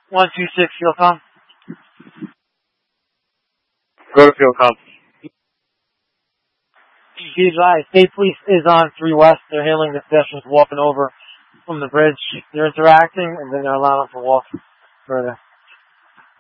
126, Fieldcom. Go to Fieldcom. State Police is on 3 West. They're handling the pedestrians walking over from the bridge. They're interacting, and then they're allowing them to walk further.